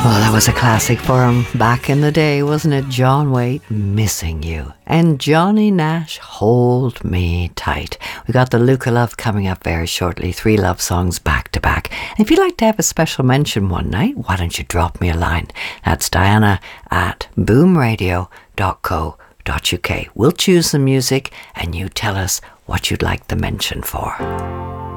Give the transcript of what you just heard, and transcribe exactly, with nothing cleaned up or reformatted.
Well, that was a classic for him back in the day, wasn't it? John Waite, Missing You. And Johnny Nash, Hold Me Tight. We got the Luca Love coming up very shortly. Three love songs back to back. And if you'd like to have a special mention one night, why don't you drop me a line? That's Diana at boomradio dot co dot uk. We'll choose the music and you tell us what you'd like the mention for.